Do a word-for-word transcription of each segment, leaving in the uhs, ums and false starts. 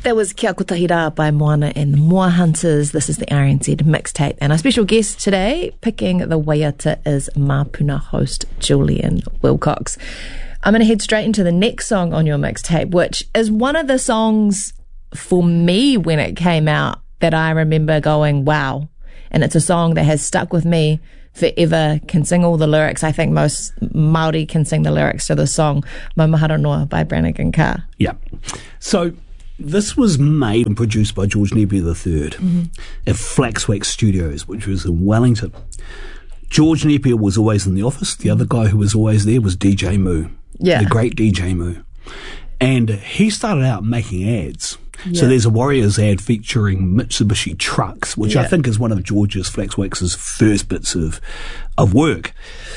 That was Kia Kotahira by Moana and the Moa Hunters. This is the R N Z mixtape. And our special guest today, picking the waiata, is Mapuna host Julian Wilcox. I'm going to head straight into the next song on your mixtape, which is one of the songs for me when it came out that I remember going, wow. And it's a song that has stuck with me forever, can sing all the lyrics. I think most Māori can sing the lyrics to the song Maumahara Noa by Brannigan Carr. Yeah. So this was made and produced by George Napier the third mm-hmm. at Flaxwax Studios, which was in Wellington. George Napier was always in the office. The other guy who was always there was D J Moo, yeah. the great D J Moo. And he started out making ads. Yeah. So there's a Warriors ad featuring Mitsubishi trucks, which yeah. I think is one of George's Flaxwax's first bits of of work.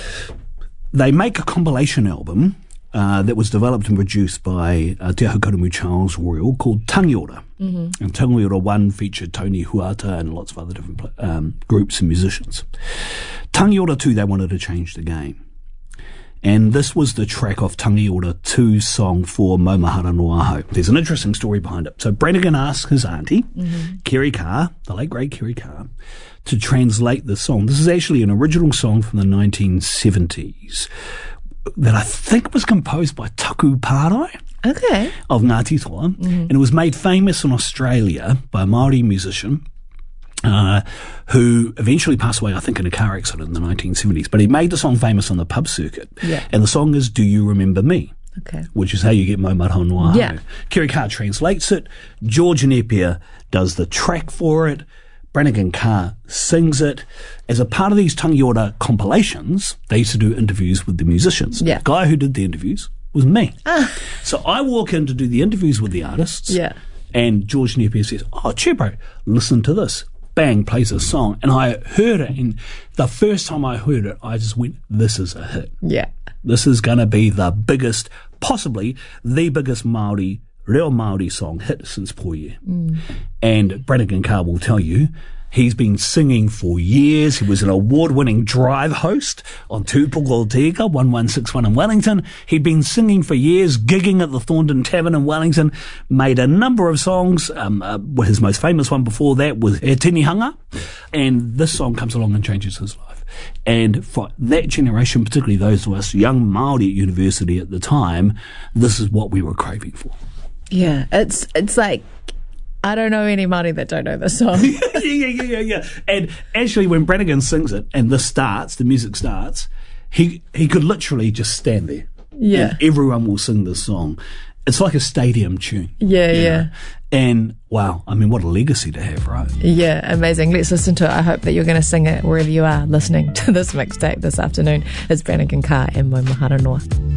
They make a compilation album uh, that was developed and produced by uh, Te Haukaramu Charles Royal called Tangiora. Mm-hmm. And Tangiora one featured Tony Huata and lots of other different um, groups and musicians. Tangiora two, they wanted to change the game. And this was the track off Tangiora two's song for Maumahara Noa. There's an interesting story behind it. So Brannigan asked his auntie, mm-hmm. Kerry Carr, the late great Kerry Carr, to translate the song. This is actually an original song from the nineteen seventies that I think was composed by Taku Pārai. Okay. Of Ngāti Toa. Mm-hmm. And it was made famous in Australia by a Māori musician Uh, who eventually passed away, I think, in a car accident in the nineteen seventies. But he made the song famous on the pub circuit. Yeah. And the song is Do You Remember Me? Okay. Which is how you get Maumahara Noa. Yeah. Kerry Carr translates it. George Napier does the track for it. Brannigan Carr sings it. As a part of these Tangiora compilations, they used to do interviews with the musicians. Yeah. The guy who did the interviews was me. Ah. So I walk in to do the interviews with the artists. Yeah. And George Napier says, oh, Chebro, listen to this. Bang, plays a song. And I heard it, and the first time I heard it, I just went, this is a hit. Yeah. This is going to be the biggest, possibly the biggest Māori, real Māori song hit since Poye. Mm. And Brannigan Carr will tell you, he's been singing for years. He was an award-winning drive host on Tūpoko Tega, one one six one in Wellington. He'd been singing for years, gigging at the Thornton Tavern in Wellington, made a number of songs. Um, uh, his most famous one before that was E Tini Hanga. And this song comes along and changes his life. And for that generation, particularly those of us young Māori at university at the time, this is what we were craving for. Yeah, it's it's like, I don't know any Māori that don't know this song. yeah, yeah, yeah, yeah, yeah. And actually, when Brannigan sings it and this starts, the music starts, he he could literally just stand there. Yeah. And everyone will sing this song. It's like a stadium tune. Yeah, yeah. know? And wow, I mean, what a legacy to have, right? Yeah, amazing. Let's listen to it. I hope that you're going to sing it wherever you are listening to this mixtape this afternoon. It's Brannigan Carr and Maumahara Noa.